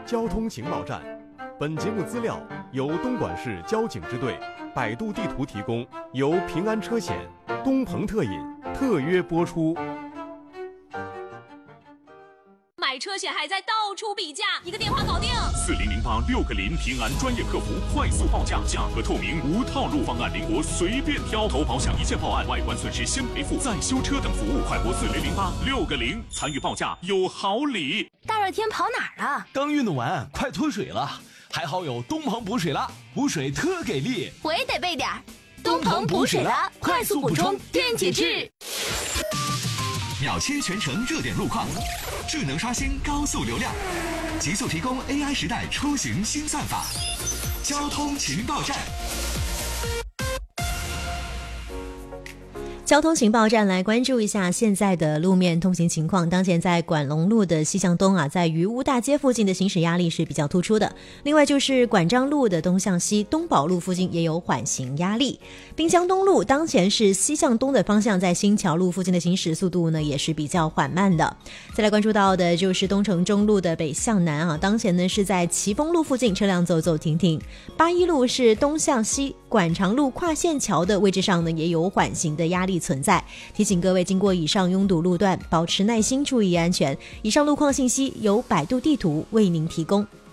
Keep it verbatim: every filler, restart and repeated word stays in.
交通情报站。本节目资料由东莞市交警支队、百度地图提供，由平安车险、东鹏特饮特约播出。 买车险还在到处比价，一个电话搞定。 四零零八六个零，平安专业客服，快速报价，价格透明，无套路，方案灵活，随便挑。投保险一键报案，外观损失先赔付，再修车等服务，快拨四零零八六个零，参与报价有好礼。 大热天跑哪儿了？ 刚运动完，快脱水了。还好有东鹏补水了，补水特给力。 我也得备点儿。东鹏补水了，快速补充电解质。 秒切全程热点路况，智能刷新高速流量，极速提供 A I 时代出行新算法。交通情报站。 交通情报站来关注一下现在的路面通行情况。当前在管龙路的西向东啊，在渔屋大街附近的行驶压力是比较突出的。另外就是管章路的东向西，东宝路附近也有缓行压力。滨江东路当前是西向东的方向，在新桥路附近的行驶速度呢也是比较缓慢的。再来关注到的就是东城中路的北向南啊，当前呢是在奇峰路附近车辆走走停停。八一路是东向西，管长路跨线桥的位置上呢也有缓行的压力存在，提醒各位经过以上拥堵路段保持耐心，注意安全。以上路况信息由百度地图为您提供。